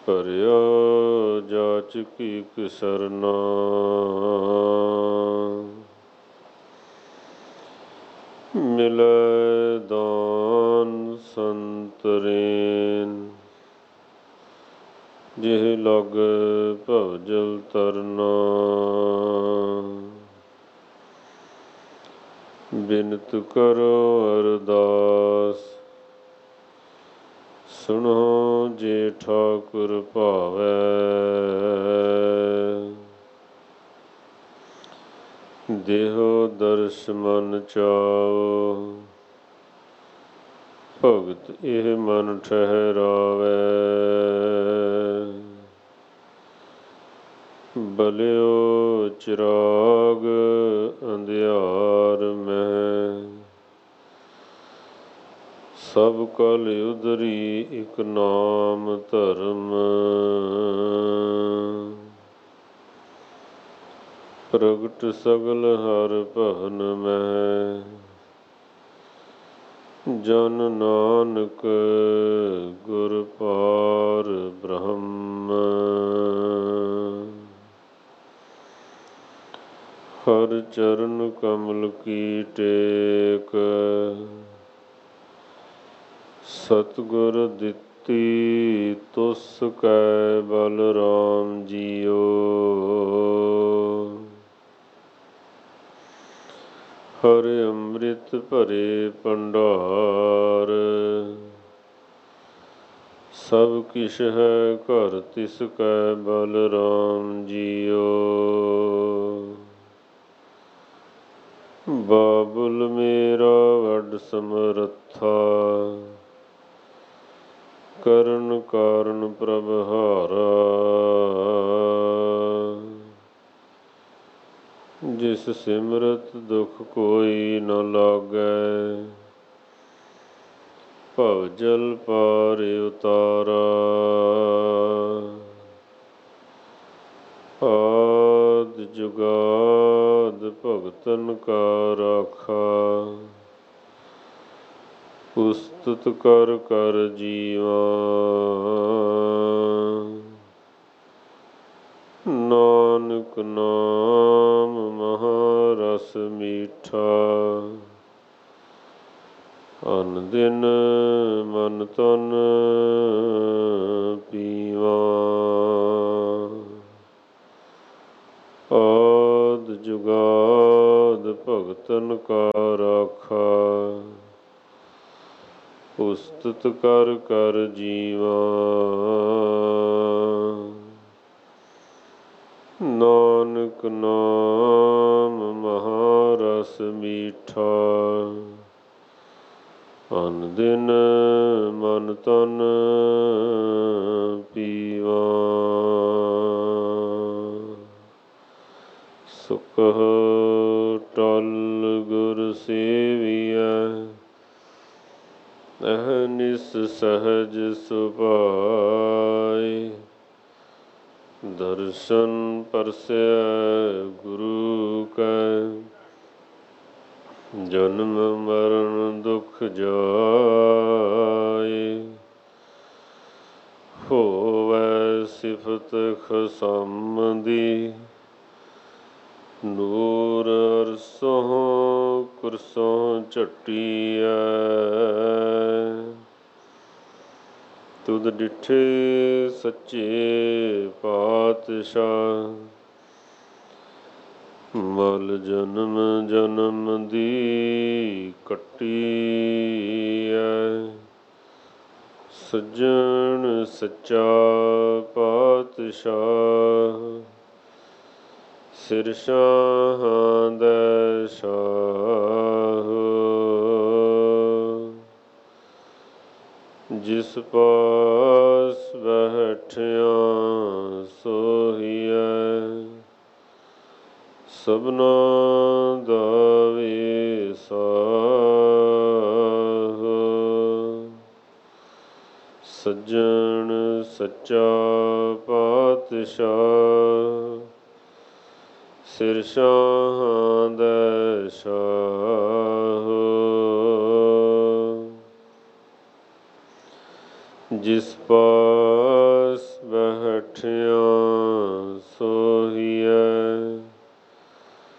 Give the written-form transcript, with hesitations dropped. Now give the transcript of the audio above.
ਭਰਿਆ ਜਾਚਕੀ ਕੀ ਸਰਨਾ। ਮਿਲੈ ਦਾਨ ਸੰਤਰੇਨ, ਜਿਹ ਲਾਗੈ ਭਵਜਲ ਤਰਨਾ। ਬਿਨਤ ਕਰੋ ਅਰਦਾਸ, ਸੁਣੋ ਜੇ ਠਾਕੁਰ ਭਾਵੈ। ਦੇਹੋ ਦਰਸ ਮਨ ਚਾਓ, ਭਗਤ ਇਹ ਮਨ ਠਹਿਰਾਵੈ। ਬਲਿਓ ਚਿਰਾਗ ਅੰਧਿਆਰ ਮਹਿ, ਸਭ ਕਲ ਉਦਰੀ ਇਕ ਨਾਮ ਧਰਮ। ਪ੍ਰਗਟ ਸਗਲ ਹਰ ਭਵਨ ਮਹਿ, ਜਨ ਨਾਨਕ ਗੁਰ ਪਾਰ ਬ੍ਰਹਮ। ਹਰ ਚਰਨ ਕਮਲ ਕੀ ਟੇਕ, ਸਤਿਗੁਰ ਦਿੱਤੀ ਤੁਸ ਕੈ ਬਲ ਰਾਮ ਜੀਓ। ਹਰ ਅੰਮ੍ਰਿਤ ਭਰੇ ਭੰਡਾਰ, ਸਭ ਕਿਛ ਹੈ ਘਰ ਤਿਸ ਕੈ ਬਲ ਰਾਮ ਜੀਓ। ਬਾਬੁਲ ਮੇਰਾ ਵੱਡ ਸਮਰੱਥਾ, ਕਰਨ ਕਾਰਨ ਪ੍ਰਭ ਹਾਰਾ। ਜਿਸ ਸਿਮਰਤ ਦੁਖ ਕੋਈ ਨ ਲਾਗੈ, ਭਵਜਲ ਪਾਰ ਉਤਾਰਾ। ਆਦਿ ਜੁਗਾਦ ਭਗਤਨ ਕਾ ਰਾਖਾ, ਉਸਤਤ ਕਰ ਕਰ ਜੀਵਾ। ਨਾਨਕ ਨਾਮ ਮਹਾ ਰਸ ਮੀਠਾ, ਅਨ ਦਿਨ ਮਨ ਤਨ ਪੀਵਾ। ਆਦਿ ਜੁਗਾਦ ਭਗਤਨ ਕਾ ਰਾਖਾ, ਉਸਤਤ ਕਰ ਕਰ ਜੀਵਾ। ਨਾਨਕ ਨਾਮ ਮਹਾ ਰਸ ਮੀਠਾ, ਅਨ ਦਿਨ ਮਨ ਤਨ ਪੀਵਾ। ਸੁਖ ਟਲ ਗੁਰ ਸੇਵੀਐ, ਅਹਨਿਸ ਸਹਜ ਸੁਭਾਇ। ਦਰਸ਼ਨ ਪਰਸੈ ਗੁਰੂ ਕੈ, ਜਨਮ ਮਰਨ ਦੁਖ ਜਾਇ। ਹੋਵੈ ਸਿਫਤ ਖਸਮ ਦੀ, ਨੂਰ ਅਰਸੋਂ ਕੁਰਸੋਂ ਝਟੀਐ। ਤੁਧ ਡਿਠੇ ਸੱਚੇ ਪਾਤਸ਼ਾਹ, ਮਲ ਜਨਮ ਜਨਮ ਦੀ ਕੱਟੀਐ। ਸੱਜਣ ਸੱਚਾ ਪਾਤਸ਼ਾਹ, ਸਿਰ ਸ਼ਾਹਾਂ ਦੈ ਸ਼ਾਹ। ਜਿਸ ਪਾਸ ਬੈਠਿਆ ਸੋਹੀਐ, ਸਭਨਾ ਦਾ ਵਿਸਾਹ। ਸੱਜਣ ਸੱਚਾ ਪਾਤਸ਼ਾਹ, ਸਿਰ ਸ਼ਾਹਾਂ ਦੈ ਸ਼ਾਹ। ਜਿਸ ਪਾਸ ਬੈਠਿਆ